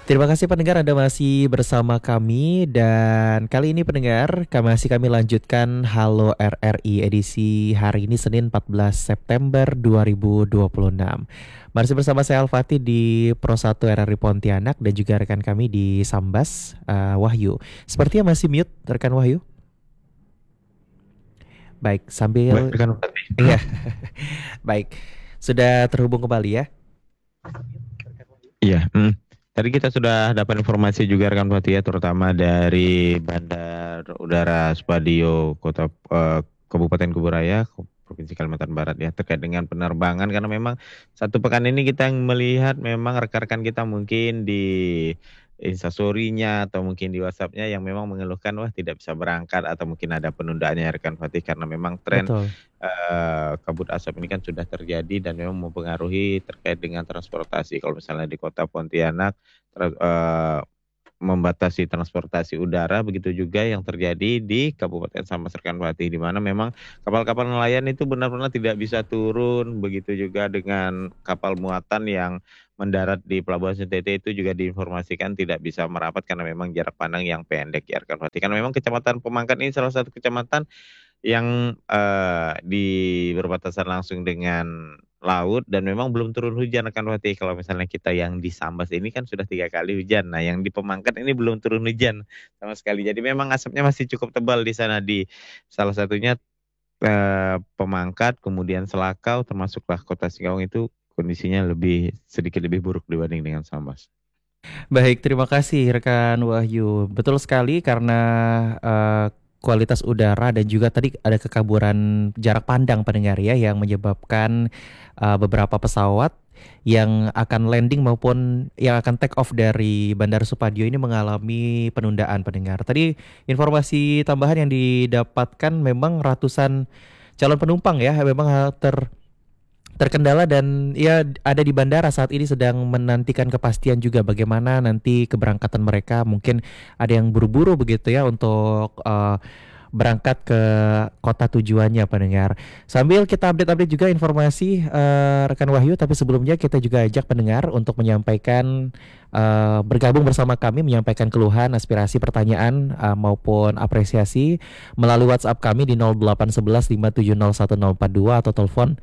Terima kasih pendengar Anda masih bersama kami dan kali ini pendengar kami lanjutkan Halo RRI edisi hari ini Senin 14 September 2026. Masih bersama saya Al-Fatih di Pro 1 RRI Pontianak dan juga rekan kami di Sambas Wahyu. Sepertinya masih mute rekan Wahyu. Baik, Baik, sambil rekan Fatih. iya, baik. Sudah terhubung kembali ya. Iya. Tadi kita sudah dapat informasi juga rekan Fatih ya, terutama dari Bandar Udara Spadio Kabupaten Kuburaya, Provinsi Kalimantan Barat ya, terkait dengan penerbangan karena memang satu pekan ini kita melihat memang rekan-rekan kita mungkin di Instastory-nya atau mungkin di WhatsApp-nya yang memang mengeluhkan wah tidak bisa berangkat atau mungkin ada penundaannya rekan Fatih karena memang tren Betul. kabut asap ini kan sudah terjadi dan memang mempengaruhi terkait dengan transportasi. Kalau misalnya di kota Pontianak ter- eh, membatasi transportasi udara, begitu juga yang terjadi di Kabupaten Sambas Rekan Fatih, di mana memang kapal-kapal nelayan itu benar-benar tidak bisa turun, begitu juga dengan kapal muatan yang mendarat di Pelabuhan NTT itu juga diinformasikan tidak bisa merapat karena memang jarak pandang yang pendek ya Rekan Fatih. Karena memang Kecamatan Pemangkat ini salah satu kecamatan yang di berbatasan langsung dengan laut dan memang belum turun hujan akan Wati. Kalau misalnya kita yang di Sambas ini kan sudah 3 kali hujan. Nah, yang di Pemangkat ini belum turun hujan sama sekali. Jadi memang asapnya masih cukup tebal di sana di salah satunya Pemangkat, kemudian Selakau, termasuklah Kota Singkawang itu kondisinya sedikit lebih buruk dibanding dengan Sambas. Baik, terima kasih rekan Wahyu. Betul sekali karena eh, kualitas udara dan juga tadi ada kekaburan jarak pandang pendengar ya yang menyebabkan beberapa pesawat yang akan landing maupun yang akan take off dari Bandara Supadio ini mengalami penundaan pendengar. Tadi informasi tambahan yang didapatkan memang ratusan calon penumpang ya memang terkendala dan ya ada di bandara saat ini sedang menantikan kepastian juga bagaimana nanti keberangkatan mereka. Mungkin ada yang buru-buru begitu ya untuk berangkat ke kota tujuannya pendengar. Sambil kita update-update juga informasi rekan Wahyu, tapi sebelumnya kita juga ajak pendengar untuk menyampaikan bergabung bersama kami menyampaikan keluhan, aspirasi, pertanyaan maupun apresiasi melalui WhatsApp kami di 0811 5701042 atau telepon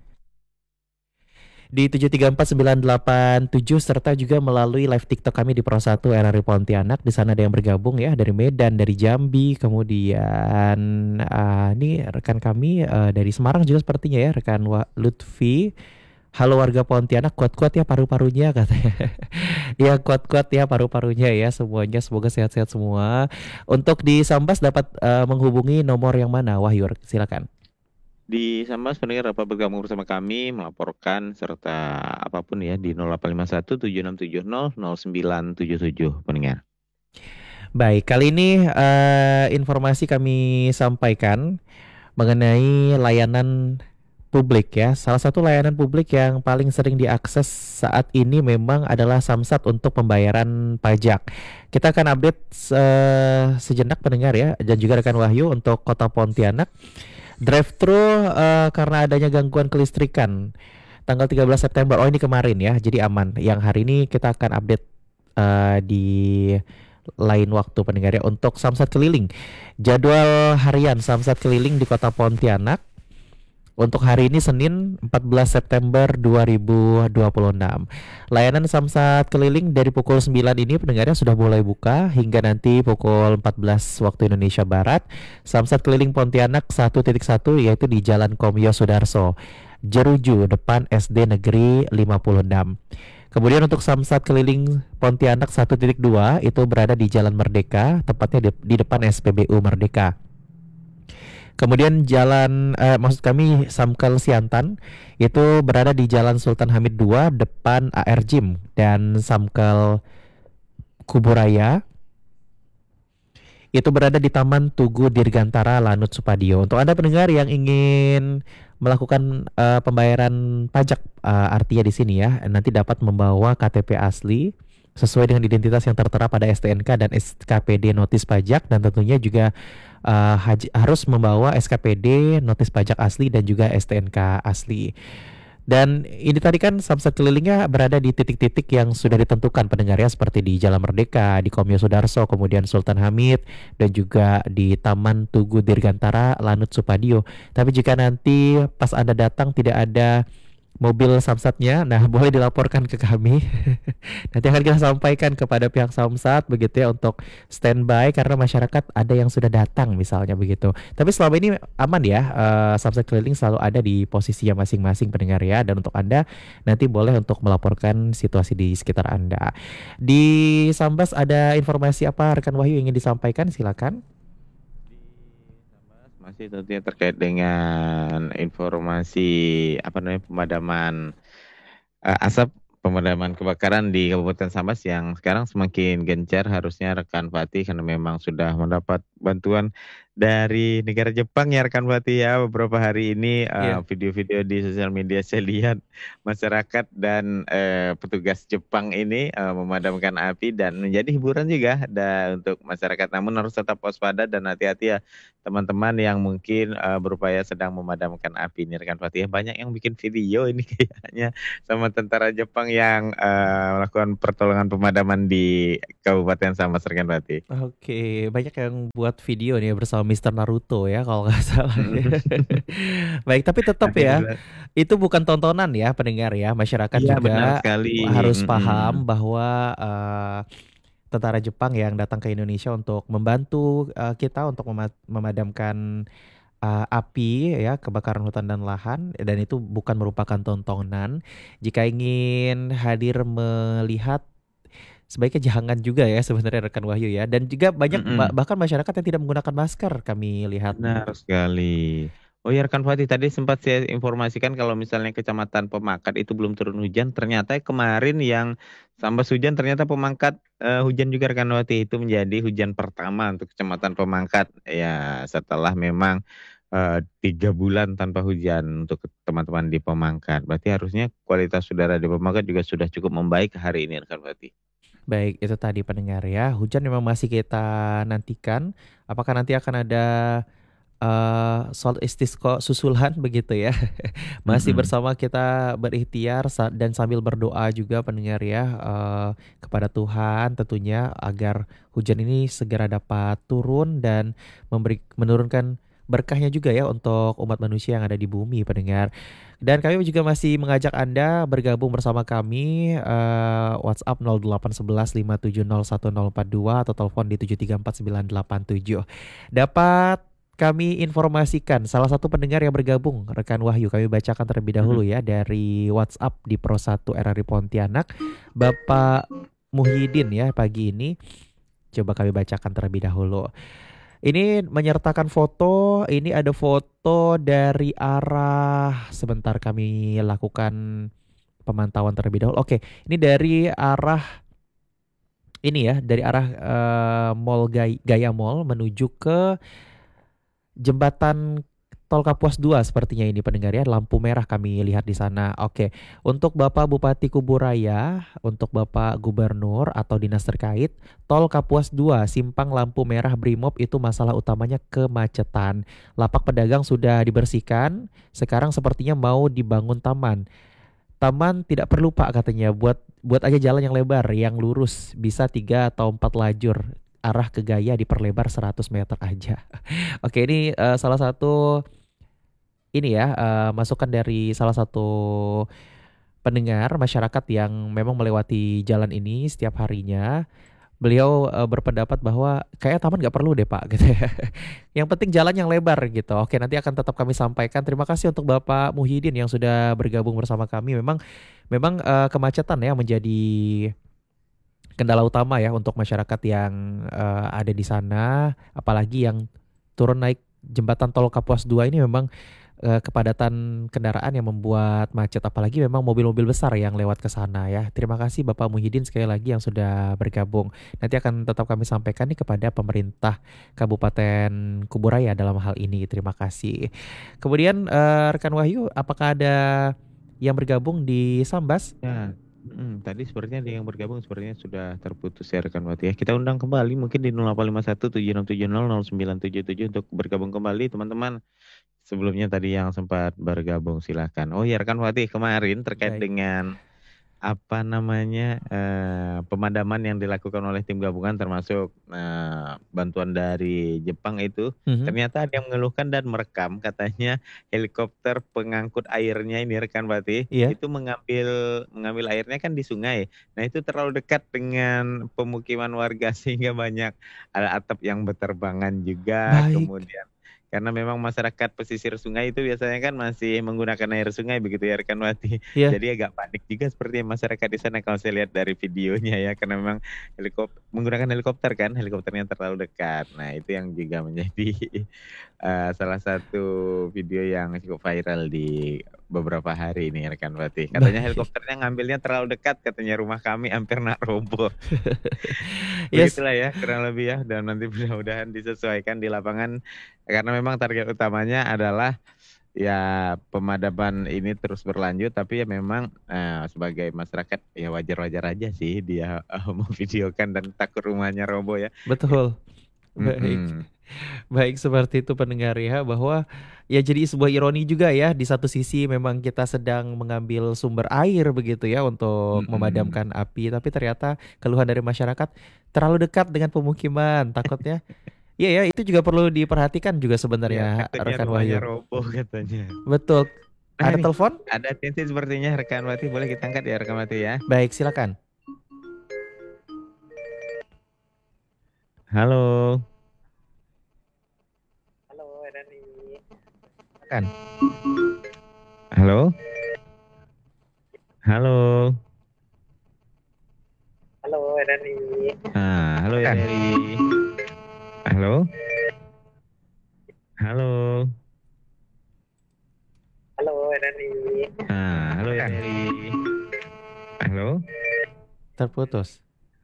di 734 987 serta juga melalui live TikTok kami di Pro 1 RRI Pontianak. Di sana ada yang bergabung ya dari Medan, dari Jambi, kemudian ini rekan kami dari Semarang juga sepertinya ya, rekan Lutfi. Halo warga Pontianak, kuat-kuat ya paru-parunya katanya. Ya kuat-kuat ya paru-parunya ya semuanya, semoga sehat-sehat semua. Untuk di Sambas dapat menghubungi nomor yang mana? Wahyu, silakan. Di Sambas pendengar dapat bergabung bersama kami melaporkan serta apapun ya di 0851 7670 0977 pendengar. Baik, kali ini informasi kami sampaikan mengenai layanan publik ya. Salah satu layanan publik yang paling sering diakses saat ini memang adalah Samsat untuk pembayaran pajak. Kita akan update sejenak pendengar ya dan juga rekan Wahyu untuk Kota Pontianak. Drive-thru karena adanya gangguan kelistrikan tanggal 13 September. Oh ini kemarin ya, jadi aman. Yang hari ini kita akan update di lain waktu pendengar ya untuk Samsat keliling. Jadwal harian Samsat keliling di Kota Pontianak untuk hari ini Senin 14 September 2026. Layanan Samsat keliling dari pukul 9 ini pendengarnya sudah mulai buka hingga nanti pukul 14 waktu Indonesia Barat. Samsat keliling Pontianak 1.1 yaitu di Jalan Komyo Sudarso, Jeruju depan SD Negeri 56. Kemudian untuk Samsat keliling Pontianak 1.2 itu berada di Jalan Merdeka, tepatnya di depan SPBU Merdeka. Kemudian maksud kami Samkel Siantan itu berada di Jalan Sultan Hamid 2 depan AR Gym dan Samkel Kuburaya itu berada di Taman Tugu Dirgantara Lanut Supadio. Untuk Anda pendengar yang ingin melakukan pembayaran pajak artinya di sini ya nanti dapat membawa KTP asli sesuai dengan identitas yang tertera pada STNK dan SKPD notis pajak dan tentunya juga harus membawa SKPD notis pajak asli dan juga STNK asli. Dan ini tadi kan samsat kelilingnya berada di titik-titik yang sudah ditentukan pendengar ya, seperti di Jalan Merdeka, di Komyo Sudarso, kemudian Sultan Hamid, dan juga di Taman Tugu Dirgantara, Lanut Supadio. Tapi jika nanti pas Anda datang tidak ada mobil samsatnya, nah boleh dilaporkan ke kami. Nanti akan kita sampaikan kepada pihak samsat begitu ya untuk standby karena masyarakat ada yang sudah datang misalnya begitu. Tapi selama ini aman ya, samsat keliling selalu ada di posisinya masing-masing pendengar ya. Dan untuk Anda nanti boleh untuk melaporkan situasi di sekitar Anda. Di Sambas ada informasi apa rekan Wahyu ingin disampaikan? Silakan. Di Sambas masih tentunya terkait dengan informasi apa namanya pemadaman asap pemadaman kebakaran di Kabupaten Sambas yang sekarang semakin gencar harusnya rekan Fatih karena memang sudah mendapat bantuan dari negara Jepang ya rekan Fatih ya beberapa hari ini Iya. video-video di sosial media saya lihat masyarakat dan petugas Jepang ini memadamkan api dan menjadi hiburan juga untuk masyarakat namun harus tetap waspada dan hati-hati ya teman-teman yang mungkin berupaya sedang memadamkan api ini rekan Fatih ya banyak yang bikin video ini kayaknya sama tentara Jepang yang melakukan pertolongan pemadaman di Kabupaten Sambas Rekan Pati. Oke, banyak yang buat video nih bersama Mister Naruto ya kalau nggak salah. Baik, tapi tetap ya, Akhirnya, itu bukan tontonan ya pendengar ya. Masyarakat iya benar juga sekali. harus Mm-mm. paham bahwa tentara Jepang yang datang ke Indonesia untuk membantu kita untuk memadamkan api ya, kebakaran hutan dan lahan, dan itu bukan merupakan tontonan. Jika ingin hadir melihat, sebaiknya jangan juga ya sebenarnya rekan Wahyu ya. Dan juga banyak Mm-mm. bahkan masyarakat yang tidak menggunakan masker kami lihat. Benar sekali. Oh ya rekan Fatih tadi sempat saya informasikan kalau misalnya Kecamatan Pemakat itu belum turun hujan, ternyata kemarin yang Sambas hujan ternyata Pemangkat hujan juga rekan Fatih itu menjadi hujan pertama untuk Kecamatan Pemangkat ya setelah memang 3 bulan tanpa hujan untuk teman-teman di Pemangkat. Berarti harusnya kualitas udara di Pemangkat juga sudah cukup membaik hari ini rekan Fatih. Baik, itu tadi pendengar ya. Hujan memang masih kita nantikan. Apakah nanti akan ada sholat istisqa susulan begitu ya. Masih Mm-mm. bersama kita berikhtiar dan sambil berdoa juga pendengar ya, kepada Tuhan tentunya agar hujan ini segera dapat turun dan menurunkan berkahnya juga ya untuk umat manusia yang ada di bumi pendengar. Dan kami juga masih mengajak Anda bergabung bersama kami, WhatsApp 0811 5701042 atau telepon di 734 987. Dapat kami informasikan salah satu pendengar yang bergabung, rekan Wahyu. Kami bacakan terlebih dahulu Mm-mm. ya dari WhatsApp di Pro 1 RRI Pontianak, Bapak Muhyiddin ya pagi ini. Coba kami bacakan terlebih dahulu. Ini menyertakan foto, ini ada foto dari arah, sebentar kami lakukan pemantauan terlebih dahulu. Oke, ini dari arah ini ya, dari arah Mall Gaya Mall menuju ke Jembatan Tol Kapuas 2 sepertinya ini pendengar ya. Lampu merah kami lihat di sana. Oke. Untuk Bapak Bupati Kuburaya, untuk Bapak Gubernur atau dinas terkait, Tol Kapuas 2 simpang lampu merah Brimob itu masalah utamanya kemacetan. Lapak pedagang sudah dibersihkan, sekarang sepertinya mau dibangun taman. Taman tidak perlu Pak katanya, buat buat aja jalan yang lebar, yang lurus, bisa 3 atau 4 lajur. Arah ke Gaya diperlebar 100 meter aja. Oke, ini salah satu ini ya, masukan dari salah satu pendengar masyarakat yang memang melewati jalan ini setiap harinya. Beliau berpendapat bahwa kayak taman nggak perlu deh Pak gitu ya. Yang penting jalan yang lebar gitu. Oke, nanti akan tetap kami sampaikan. Terima kasih untuk Bapak Muhyiddin yang sudah bergabung bersama kami. Memang memang kemacetan ya menjadi kendala utama ya untuk masyarakat yang ada di sana, apalagi yang turun naik jembatan tol Kapuas 2 ini memang kepadatan kendaraan yang membuat macet, apalagi memang mobil-mobil besar yang lewat ke sana ya. Terima kasih Bapak Muhyiddin sekali lagi yang sudah bergabung. Nanti akan tetap kami sampaikan nih kepada pemerintah Kabupaten Kuburaya dalam hal ini. Terima kasih. Kemudian rekan Wahyu, apakah ada yang bergabung di Sambas? Ya, tadi sepertinya ada yang bergabung sepertinya sudah terputus ya rekan Wati ya. Kita undang kembali mungkin di 0851 7670 0977 untuk bergabung kembali teman-teman. sebelumnya tadi yang sempat bergabung silakan. Oh ya rekan Fatih kemarin terkait Baik. dengan apa namanya, pemadaman yang dilakukan oleh tim gabungan termasuk, bantuan dari Jepang itu, Mhm. ternyata ada yang mengeluhkan dan merekam katanya helikopter pengangkut airnya ini rekan Fatih, Iya. itu mengambil mengambil airnya kan di sungai. Nah itu terlalu dekat dengan pemukiman warga sehingga banyak ada atap yang berterbangan juga, Baik. kemudian karena memang masyarakat pesisir sungai itu biasanya kan masih menggunakan air sungai begitu ya rekan Fatih. Iya. Jadi agak panik juga sepertinya masyarakat di sana kalau saya lihat dari videonya ya, karena memang menggunakan helikopter kan, helikopternya terlalu dekat. Nah, itu yang juga menjadi salah satu video yang cukup viral di beberapa hari ini rekan Fatih. Katanya Baik. helikopternya ngambilnya terlalu dekat, katanya rumah kami hampir nak roboh. Yes. Begitulah ya kurang lebih ya, dan nanti mudah-mudahan disesuaikan di lapangan karena memang target utamanya adalah ya pemadaman ini terus berlanjut tapi ya memang, sebagai masyarakat ya wajar-wajar aja sih dia, memvideokan dan takut rumahnya roboh ya. Betul. Baik. Mhm, Baik, seperti itu pendengar ya, bahwa ya jadi sebuah ironi juga ya, di satu sisi memang kita sedang mengambil sumber air begitu ya untuk mhm. memadamkan api, tapi ternyata keluhan dari masyarakat terlalu dekat dengan pemukiman. Takutnya iya ya, itu juga perlu diperhatikan juga Iya sebenarnya takutnya rekan rumahnya Wahyu. roboh katanya. Betul. Nah Ada nih, telepon? ada atensi sepertinya rekan Wati boleh kita angkat ya rekan Wati ya? Baik, silakan. Halo, Silakan. halo, halo. Halo ya Silakan. Neri. Halo, halo. Halo ya Silakan. Neri. Halo. Terputus.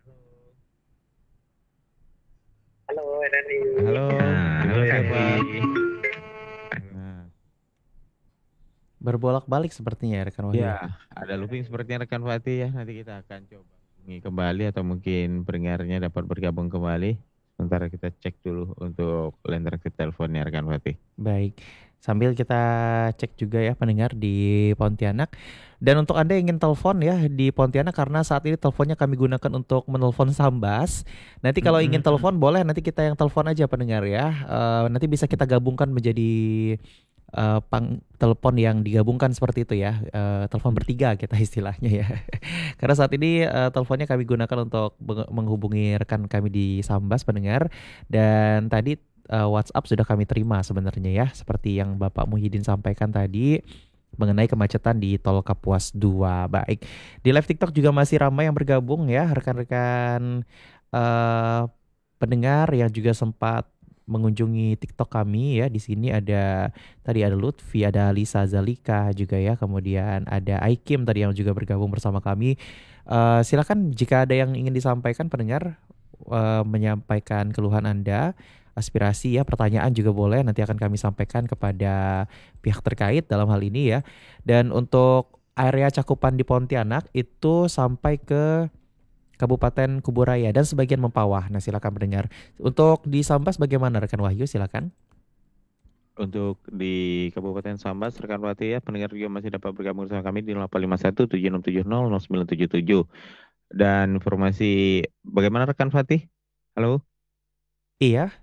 Halo, Halo dengan ya siapa? Neri. Nah, Berbolak-balik sepertinya ya rekan Wahyu. ya, ada looping sepertinya rekan Fatih ya. Nanti kita akan coba hubungi kembali atau mungkin pendengarnya dapat bergabung kembali. Sementara kita cek dulu untuk line terkait teleponnya rekan Fatih. Baik, sambil kita cek juga ya pendengar di Pontianak. Dan untuk Anda yang ingin telepon ya di Pontianak karena saat ini teleponnya kami gunakan untuk menelpon Sambas. Nanti kalau ingin Mm-mm. telepon boleh nanti kita yang telepon aja pendengar ya. Nanti bisa kita gabungkan menjadi telepon yang digabungkan seperti itu ya. Telepon bertiga kita istilahnya ya. Karena saat ini teleponnya kami gunakan untuk menghubungi rekan kami di Sambas pendengar. Dan tadi WhatsApp sudah kami terima sebenarnya ya, seperti yang Bapak Muhyiddin sampaikan tadi mengenai kemacetan di Tol Kapuas 2. Baik. Di live TikTok juga masih ramai yang bergabung ya, rekan-rekan eh, pendengar yang juga sempat mengunjungi TikTok kami ya. Di sini ada tadi ada Lutfi, ada Lisa Zalika juga ya, kemudian ada Aikim tadi yang juga bergabung bersama kami. Silakan jika ada yang ingin disampaikan pendengar, menyampaikan keluhan Anda, aspirasi ya, pertanyaan juga boleh nanti akan kami sampaikan kepada pihak terkait dalam hal ini ya. Dan untuk area cakupan di Pontianak itu sampai ke Kabupaten Kuburaya dan sebagian Mempawah. Nah, silakan mendengar. Untuk di Sambas bagaimana rekan Wahyu? Silakan. Untuk di Kabupaten Sambas, rekan Wati ya, pendengar juga masih dapat bergabung bersama kami di 0851 7670 0977. Dan informasi bagaimana rekan Fatih? Halo? Iya,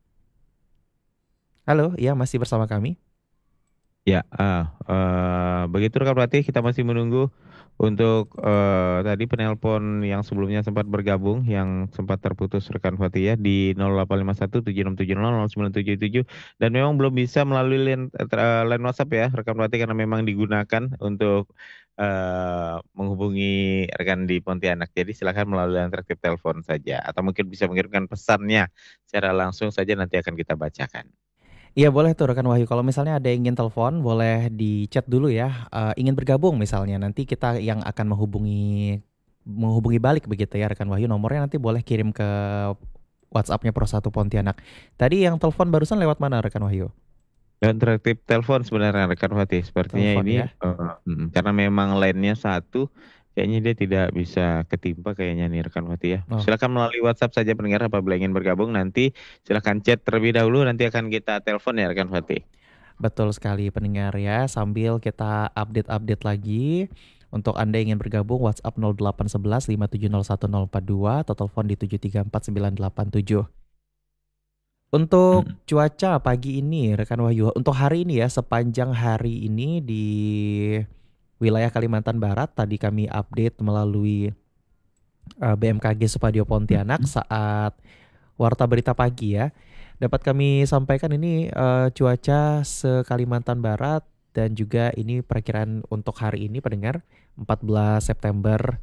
halo, iya masih bersama kami. Ya, begitu rekan Fatih, kita masih menunggu untuk tadi penelpon yang sebelumnya sempat bergabung, yang sempat terputus rekan Fatih ya di 0851 7670 0977 dan memang belum bisa melalui line WhatsApp ya rekan Fatih karena memang digunakan untuk menghubungi rekan di Pontianak. Jadi silakan melalui interaktif telepon saja atau mungkin bisa mengirimkan pesannya secara langsung saja nanti akan kita bacakan. Iya boleh tuh rekan Wahyu. Kalau misalnya ada yang ingin telepon, boleh di chat dulu ya. Ingin bergabung misalnya, nanti kita yang akan menghubungi balik begitu ya rekan Wahyu. Nomornya nanti boleh kirim ke WhatsApp-nya Pro 1 Pontianak. Tadi yang telepon barusan lewat mana rekan Wahyu? Dan interaktif telepon sebenarnya rekan Fatih. Sepertinya Telepon ini ya. karena memang line-nya satu, kayaknya dia tidak bisa ketimpa kayaknya nih rekan Fatih ya. Oh, Silakan melalui WhatsApp saja pendengar apabila ingin bergabung nanti silakan chat terlebih dahulu nanti akan kita telepon ya rekan Fatih. Betul sekali pendengar ya, sambil kita update-update lagi. Untuk Anda yang ingin bergabung, WhatsApp 0811 5701042 atau telepon di 7349987. Untuk Mm. cuaca pagi ini, rekan Wahyu, untuk hari ini ya, sepanjang hari ini di wilayah Kalimantan Barat, tadi kami update melalui BMKG Supadio Pontianak saat warta berita pagi ya. Dapat kami sampaikan ini cuaca se-Kalimantan Barat dan juga ini perkiraan untuk hari ini pendengar 14 September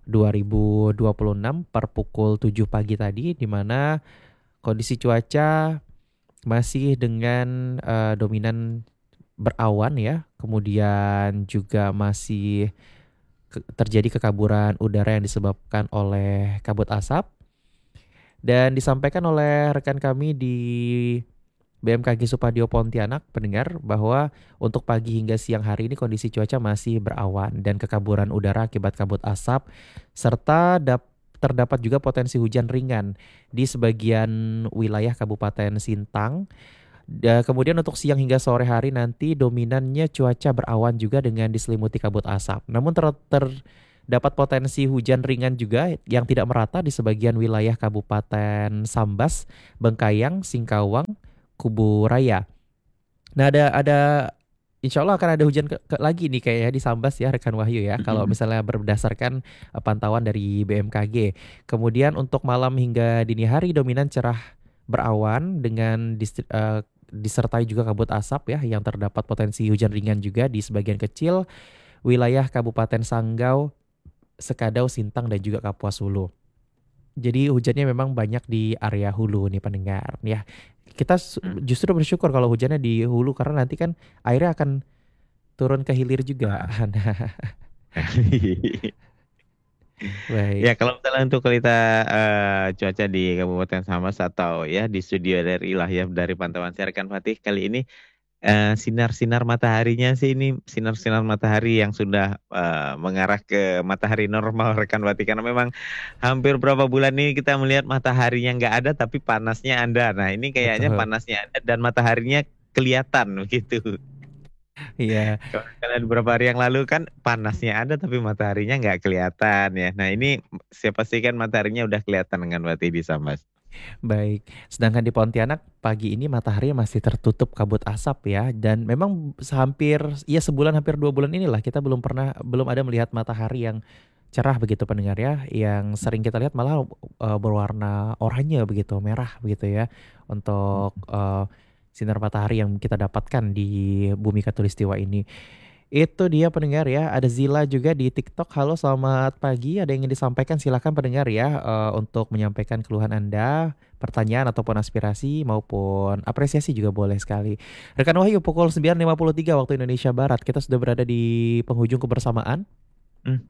2026 per pukul 7 pagi tadi, di mana kondisi cuaca masih dengan dominan berawan ya. Kemudian juga masih terjadi kekaburan udara yang disebabkan oleh kabut asap. Dan disampaikan oleh rekan kami di BMKG Supadio Pontianak pendengar bahwa untuk pagi hingga siang hari ini kondisi cuaca masih berawan dan kekaburan udara akibat kabut asap serta terdapat juga potensi hujan ringan di sebagian wilayah Kabupaten Sintang. Kemudian untuk siang hingga sore hari nanti dominannya cuaca berawan juga dengan diselimuti kabut asap. Namun terdapat potensi hujan ringan juga yang tidak merata di sebagian wilayah Kabupaten Sambas, Bengkayang, Singkawang, Kubu Raya. Nah ada insya Allah akan ada hujan lagi nih kayaknya di Sambas ya rekan Wahyu ya. Kalau misalnya berdasarkan pantauan dari BMKG. Kemudian untuk malam hingga dini hari dominan cerah berawan dengan disertai juga kabut asap ya yang terdapat potensi hujan ringan juga di sebagian kecil wilayah Kabupaten Sanggau, Sekadau, Sintang dan juga Kapuas Hulu. Jadi hujannya memang banyak di area hulu nih pendengar ya. Kita justru bersyukur kalau hujannya di hulu karena nanti kan airnya akan turun ke hilir juga. Nah, Ya baik. kalau misalnya untuk kita cuaca di Kabupaten Sambas atau ya di studio dari lah ya dari pantauan saya rekan Fatih kali ini sinar-sinar mataharinya sih ini sinar-sinar matahari yang sudah mengarah ke matahari normal rekan Fatih karena memang hampir berapa bulan ini kita melihat mataharinya nggak ada tapi panasnya ada. Nah ini kayaknya Betul. panasnya ada dan mataharinya kelihatan begitu. Iya, Kalau misalnya beberapa hari yang lalu kan panasnya ada tapi mataharinya nggak kelihatan ya. Nah ini saya pastikan mataharinya udah kelihatan dengan Fatih di Sambas. baik. Sedangkan di Pontianak pagi ini matahari masih tertutup kabut asap ya dan memang hampir ya sebulan hampir 2 bulan inilah kita belum ada melihat matahari yang cerah begitu pendengar ya. Yang sering kita lihat malah berwarna oranye begitu, merah begitu ya untuk sinar matahari yang kita dapatkan di bumi Katulistiwa ini. Itu dia pendengar ya. Ada Zila juga di TikTok. Halo, selamat pagi. Ada yang ingin disampaikan silakan pendengar ya untuk menyampaikan keluhan Anda, pertanyaan ataupun aspirasi maupun apresiasi juga boleh sekali. Rekan Wahyu pukul 9.53 waktu Indonesia Barat. Kita sudah berada di penghujung kebersamaan. Hmm,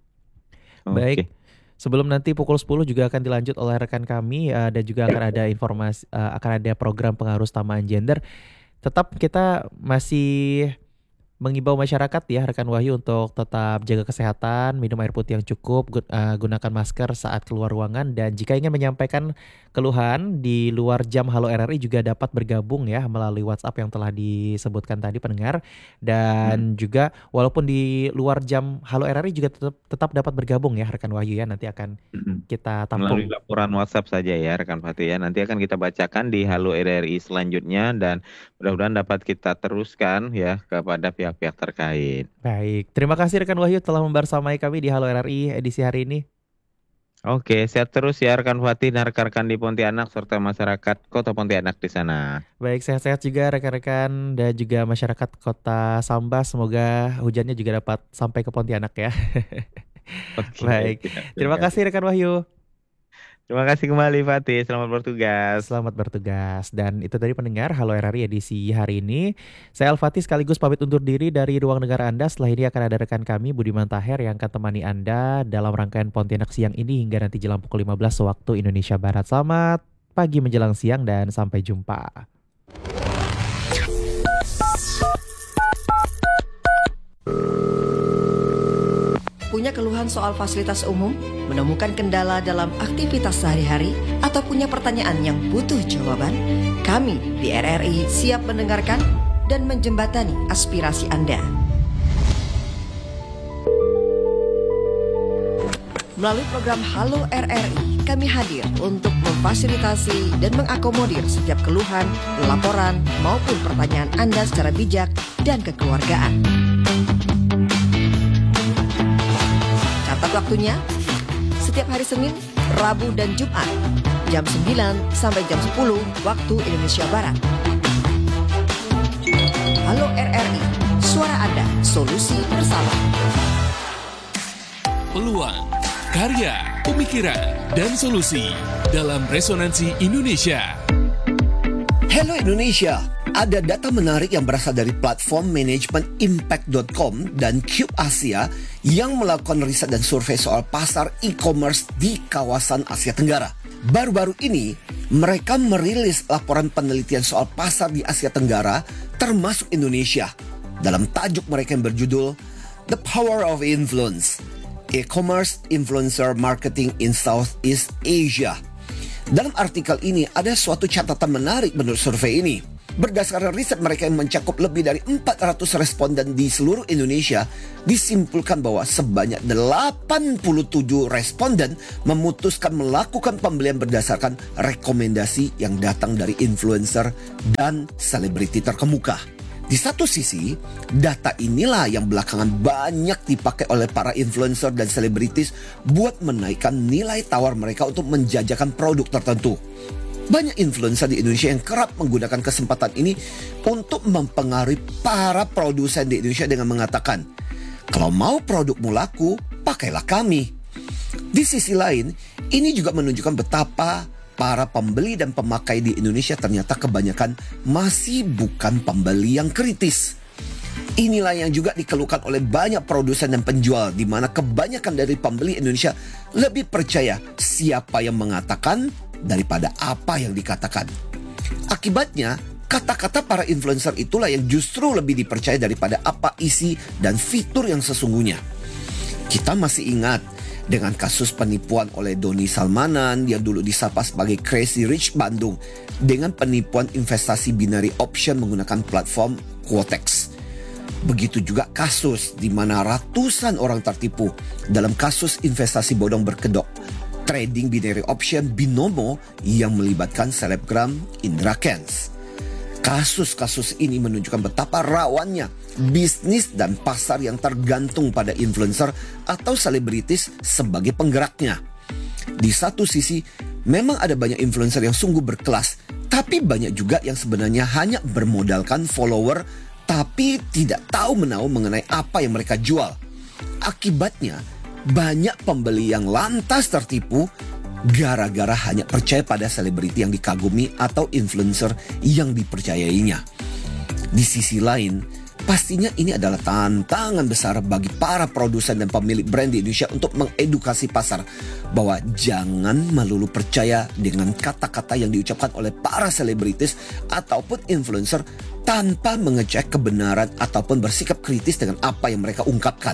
Baik. Oke. Sebelum nanti pukul 10 juga akan dilanjut oleh rekan kami dan juga akan ada informasi akan ada program pengaruh utamaan gender. Tetap kita masih mengimbau masyarakat ya rekan Wahyu untuk tetap jaga kesehatan, minum air putih yang cukup, gunakan masker saat keluar ruangan dan jika ingin menyampaikan keluhan di luar jam Halo RRI juga dapat bergabung ya melalui WhatsApp yang telah disebutkan tadi pendengar Hmm. dan juga walaupun di luar jam Halo RRI juga tetap dapat bergabung ya rekan Wahyu ya nanti akan Mm-mm. kita Melalui tampung. laporan WhatsApp saja ya rekan Fatih ya. Nanti akan kita bacakan di Halo RRI selanjutnya dan mudah-mudahan dapat kita teruskan ya kepada pihak-pihak terkait. Baik, terima kasih rekan Wahyu telah membersamai kami di Halo RRI edisi hari ini. Oke, sehat terus ya rekan Fatih dan rekan-rekan di Pontianak serta masyarakat Kota Pontianak di sana. Baik, sehat-sehat juga rekan-rekan dan juga masyarakat Kota Sambas. Semoga hujannya juga dapat sampai ke Pontianak ya. Oke, Baik, siap. Terima terima kasih. kasih rekan Wahyu. Terima kasih kembali Fatih. Selamat bertugas. Selamat bertugas. Dan itu tadi pendengar Halo RRI edisi hari ini. Saya Al-Fatih sekaligus pamit undur diri dari ruang dengar Anda. Setelah ini akan ada rekan kami Budiman Taher yang akan temani Anda dalam rangkaian Pontianak siang ini hingga nanti jelang pukul 15 waktu Indonesia Barat. Selamat pagi menjelang siang dan sampai jumpa. Punya keluhan soal fasilitas umum, menemukan kendala dalam aktivitas sehari-hari, atau punya pertanyaan yang butuh jawaban? Kami di RRI siap mendengarkan dan menjembatani aspirasi Anda. Melalui program Halo RRI, kami hadir untuk memfasilitasi dan mengakomodir setiap keluhan, laporan, maupun pertanyaan Anda secara bijak dan kekeluargaan. Catat waktunya, setiap hari Senin, Rabu, dan Jumat, jam 9 sampai jam 10 waktu Indonesia Barat. Halo RRI, suara Anda, solusi bersama. Peluang, karya, pemikiran, dan solusi dalam Resonansi Indonesia. Hello Indonesia, ada data menarik yang berasal dari platform manajemen impact.com dan Cube Asia yang melakukan riset dan survei soal pasar e-commerce di kawasan Asia Tenggara. Baru-baru ini, mereka merilis laporan penelitian soal pasar di Asia Tenggara, termasuk Indonesia. Dalam tajuk mereka yang berjudul The Power of Influence, E-commerce Influencer Marketing in Southeast Asia. Dalam artikel ini ada suatu catatan menarik menurut survei ini. Berdasarkan riset mereka yang mencakup lebih dari 400 responden di seluruh Indonesia, disimpulkan bahwa sebanyak 87 responden memutuskan melakukan pembelian berdasarkan rekomendasi yang datang dari influencer dan selebriti terkemuka. Di satu sisi, data inilah yang belakangan banyak dipakai oleh para influencer dan selebritis buat menaikkan nilai tawar mereka untuk menjajakan produk tertentu. Banyak influencer di Indonesia yang kerap menggunakan kesempatan ini untuk mempengaruhi para produsen di Indonesia dengan mengatakan, "Kalau mau produkmu laku, pakailah kami." Di sisi lain, ini juga menunjukkan betapa para pembeli dan pemakai di Indonesia ternyata kebanyakan masih bukan pembeli yang kritis. Inilah yang juga dikeluhkan oleh banyak produsen dan penjual, di mana kebanyakan dari pembeli Indonesia lebih percaya siapa yang mengatakan daripada apa yang dikatakan. Akibatnya, kata-kata para influencer itulah yang justru lebih dipercaya daripada apa isi dan fitur yang sesungguhnya. Kita masih ingat dengan kasus penipuan oleh Doni Salmanan yang dulu disapa sebagai Crazy Rich Bandung dengan penipuan investasi binary option menggunakan platform Quotex. Begitu juga kasus di mana ratusan orang tertipu dalam kasus investasi bodong berkedok trading binary option Binomo yang melibatkan selebgram Indra Kents. Kasus-kasus ini menunjukkan betapa rawannya bisnis dan pasar yang tergantung pada influencer atau selebritis sebagai penggeraknya. Di satu sisi, memang ada banyak influencer yang sungguh berkelas, tapi banyak juga yang sebenarnya hanya bermodalkan follower tapi tidak tahu menahu mengenai apa yang mereka jual. Akibatnya, banyak pembeli yang lantas tertipu gara-gara hanya percaya pada selebriti yang dikagumi atau influencer yang dipercayainya. Di sisi lain, pastinya ini adalah tantangan besar bagi para produsen dan pemilik brand di Indonesia untuk mengedukasi pasar bahwa jangan melulu percaya dengan kata-kata yang diucapkan oleh para selebritis ataupun influencer tanpa mengecek kebenaran ataupun bersikap kritis dengan apa yang mereka ungkapkan.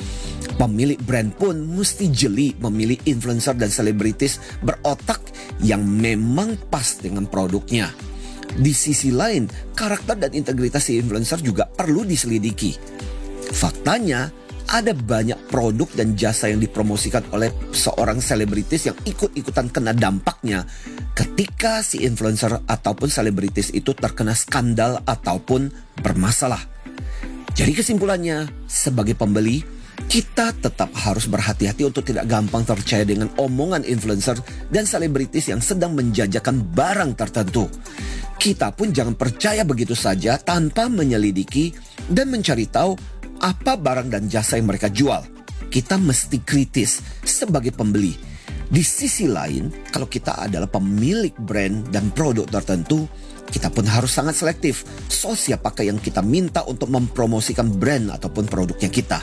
Pemilik brand pun mesti jeli memilih influencer dan selebritis berotak yang memang pas dengan produknya. Di sisi lain, karakter dan integritas si influencer juga perlu diselidiki. Faktanya, ada banyak produk dan jasa yang dipromosikan oleh seorang selebritis yang ikut-ikutan kena dampaknya ketika si influencer ataupun selebritis itu terkena skandal ataupun bermasalah. Jadi kesimpulannya, sebagai pembeli, kita tetap harus berhati-hati untuk tidak gampang percaya dengan omongan influencer dan selebritis yang sedang menjajakan barang tertentu. Kita pun jangan percaya begitu saja tanpa menyelidiki dan mencari tahu apa barang dan jasa yang mereka jual. Kita mesti kritis sebagai pembeli. Di sisi lain, kalau kita adalah pemilik brand dan produk tertentu, kita pun harus sangat selektif soal siapakah yang kita minta untuk mempromosikan brand ataupun produknya kita.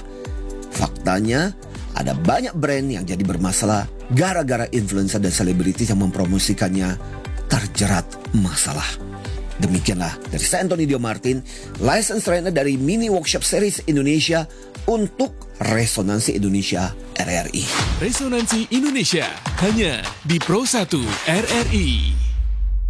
Faktanya, ada banyak brand yang jadi bermasalah gara-gara influencer dan selebritis yang mempromosikannya terjerat masalah. Demikianlah dari saya Anthony Dio Martin, license trainer dari Mini Workshop Series Indonesia untuk Resonansi Indonesia RRI. Resonansi Indonesia hanya di Pro 1 RRI.